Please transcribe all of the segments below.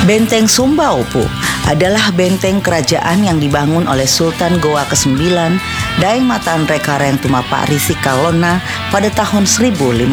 Benteng Sumbaopu adalah benteng kerajaan yang dibangun oleh Sultan Goa ke-9 Daeng Matan Rekareng Tumapak Risi Kalona pada tahun 1525.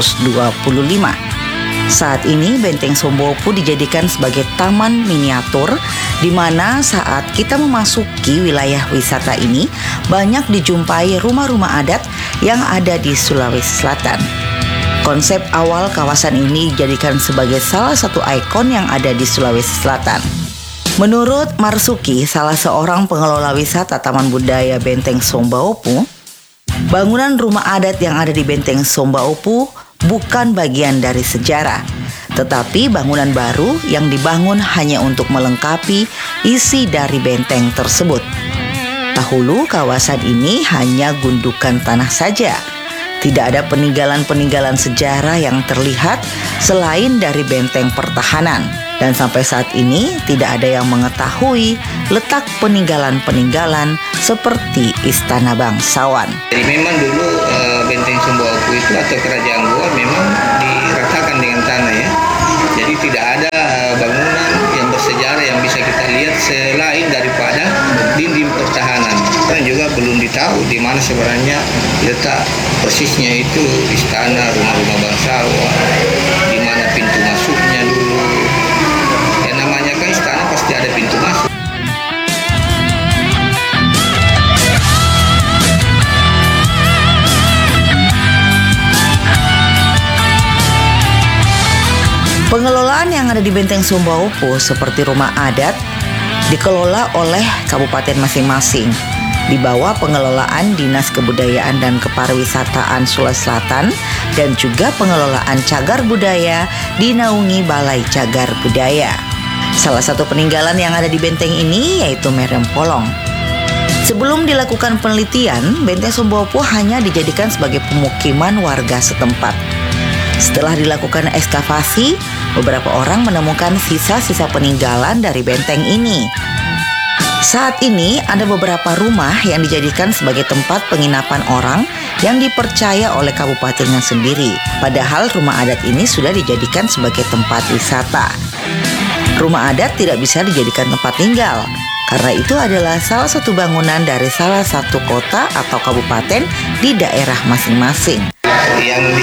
Saat ini Benteng Sumbaopu dijadikan sebagai taman miniatur di mana saat kita memasuki wilayah wisata ini banyak dijumpai rumah-rumah adat yang ada di Sulawesi Selatan. Konsep awal kawasan ini dijadikan sebagai salah satu ikon yang ada di Sulawesi Selatan. Menurut Marsuki, salah seorang pengelola wisata Taman Budaya Benteng Sumbaopu, bangunan rumah adat yang ada di Benteng Sumbaopu bukan bagian dari sejarah, tetapi bangunan baru yang dibangun hanya untuk melengkapi isi dari benteng tersebut. Dahulu kawasan ini hanya gundukan tanah saja. Tidak ada peninggalan-peninggalan sejarah yang terlihat selain dari benteng pertahanan. Dan sampai saat ini tidak ada yang mengetahui letak peninggalan-peninggalan seperti Istana Bangsawan. Jadi memang dulu Benteng Sumbaopu itu atau Kerajaan Goa memang diratakan dengan tanah ya. Jadi tidak ada bangunan yang bersejarah yang bisa kita lihat selain daripada dinding pertahanan. Dan juga belum ditahu di mana sebenarnya letak persisnya itu istana, rumah-rumah bangsawan, di mana pintu masuknya dulu. Yang namanya kan istana pasti ada pintu masuk. Pengelolaan yang ada di Benteng Sumbaopu seperti rumah adat dikelola oleh kabupaten masing-masing di bawah pengelolaan Dinas Kebudayaan dan Kepariwisataan Sulawesi Selatan dan juga pengelolaan cagar budaya dinaungi Balai Cagar Budaya. Salah satu peninggalan yang ada di benteng ini yaitu Merem Polong. Sebelum dilakukan penelitian, Benteng Sumbaopu hanya dijadikan sebagai pemukiman warga setempat. Setelah dilakukan ekskavasi, beberapa orang menemukan sisa-sisa peninggalan dari benteng ini. Saat ini ada beberapa rumah yang dijadikan sebagai tempat penginapan orang yang dipercaya oleh kabupatennya sendiri. Padahal rumah adat ini sudah dijadikan sebagai tempat wisata. Rumah adat tidak bisa dijadikan tempat tinggal, karena itu adalah salah satu bangunan dari salah satu kota atau kabupaten di daerah masing-masing. Yang